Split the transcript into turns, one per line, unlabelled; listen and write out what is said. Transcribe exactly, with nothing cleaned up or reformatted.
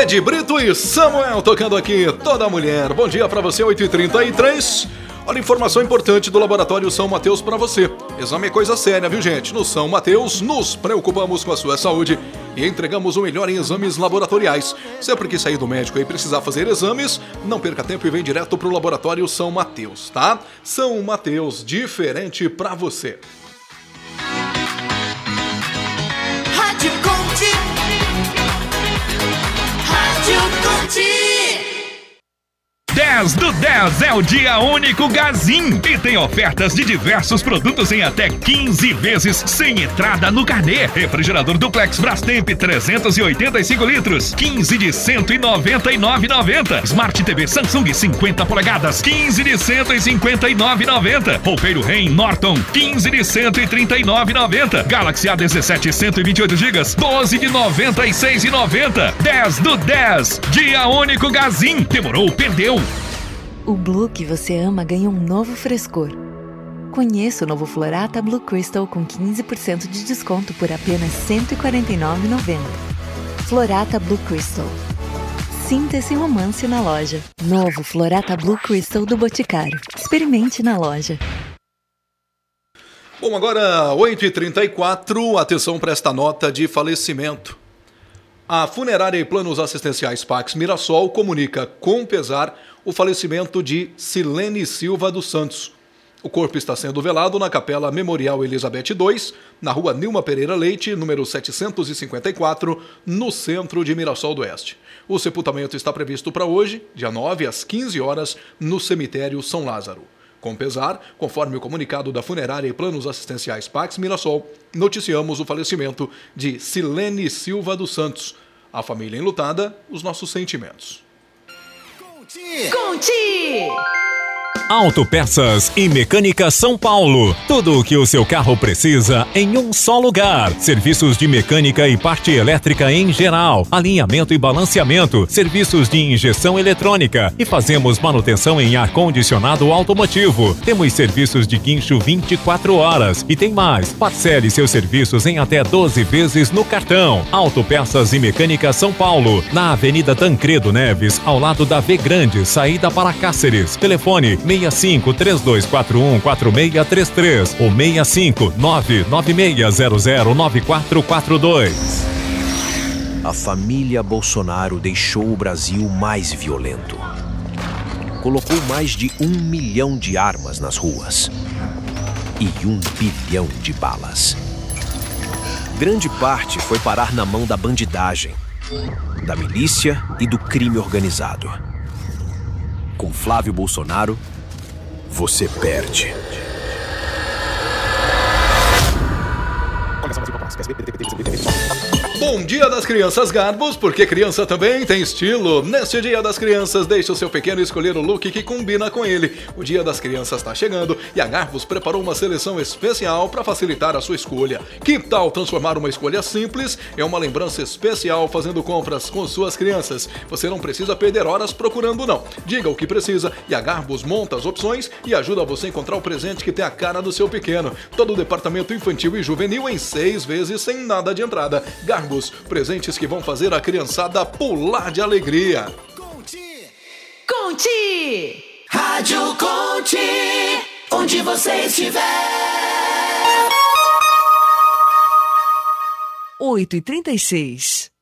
Ed Brito e Samuel tocando aqui Toda Mulher. Bom dia pra você, oito e trinta e três. Olha, informação importante do Laboratório São Mateus pra você. Exame é coisa séria, viu, gente? No São Mateus, nos preocupamos com a sua saúde e entregamos o melhor em exames laboratoriais. Sempre que sair do médico e precisar fazer exames, não perca tempo e vem direto pro Laboratório São Mateus, tá? São Mateus, diferente pra você.
Rádio Conte. Rádio Conte.
dez do dez é o dia único Gazin e tem ofertas de diversos produtos em até quinze vezes sem entrada no carnê. Refrigerador Duplex Brastemp trezentos e oitenta e cinco litros, quinze de cento e noventa e nove reais e noventa centavos. Smart T V Samsung cinquenta polegadas, quinze de cento e cinquenta e nove reais e noventa centavos. Roupeiro Ren Norton, quinze de cento e trinta e nove reais e noventa centavos. Galaxy A dezessete cento e vinte e oito gigas, doze de noventa e seis reais e noventa centavos. dez do dez, dia único Gazin. Demorou, perdeu.
O Blue que você ama ganha um novo frescor. Conheça o novo Florata Blue Crystal com quinze por cento de desconto por apenas cento e quarenta e nove reais e noventa centavos. Florata Blue Crystal. Sinta esse romance na loja. Novo Florata Blue Crystal do Boticário. Experimente na loja.
Bom, agora oito e trinta e quatro, atenção para esta nota de falecimento. A Funerária e Planos Assistenciais Pax Mirassol comunica com pesar o falecimento de Silene Silva dos Santos. O corpo está sendo velado na Capela Memorial Elizabeth dois, na rua Nilma Pereira Leite, número setecentos e cinquenta e quatro, no centro de Mirassol do Oeste. O sepultamento está previsto para hoje, dia nove, às quinze horas, no cemitério São Lázaro. Com pesar, conforme o comunicado da Funerária e Planos Assistenciais Pax Mirassol, noticiamos o falecimento de Silene Silva dos Santos. A família enlutada, os nossos sentimentos.
Conte! Conte!
Autopeças e Mecânica São Paulo. Tudo o que o seu carro precisa em um só lugar. Serviços de mecânica e parte elétrica em geral. Alinhamento e balanceamento. Serviços de injeção eletrônica. E fazemos manutenção em ar-condicionado automotivo. Temos serviços de guincho vinte e quatro horas. E tem mais. Parcele seus serviços em até doze vezes no cartão. Autopeças e Mecânica São Paulo. Na Avenida Tancredo Neves, ao lado da V Grande, saída para Cáceres. Telefone seis cinco, três dois quatro um, quatro seis três três ou seis cinco, nove nove seis zero zero nove quatro quatro dois.
A família Bolsonaro deixou o Brasil mais violento. Colocou mais de um milhão de armas nas ruas e um bilhão de balas. Grande parte foi parar na mão da bandidagem, da milícia e do crime organizado. Com Flávio Bolsonaro, você perde.
Bom dia das crianças, Garbos, porque criança também tem estilo. Neste Dia das Crianças, deixe o seu pequeno escolher o look que combina com ele. O Dia das Crianças está chegando e a Garbos preparou uma seleção especial para facilitar a sua escolha. Que tal transformar uma escolha simples em uma lembrança especial fazendo compras com suas crianças? Você não precisa perder horas procurando, não. Diga o que precisa e a Garbos monta as opções e ajuda você a encontrar o presente que tem a cara do seu pequeno. Todo o departamento infantil e juvenil em seis vezes sem nada de entrada. Garbos, presentes que vão fazer a criançada pular de alegria.
Conte! Conte! Rádio Conte! Onde você estiver!
oito e trinta e seis.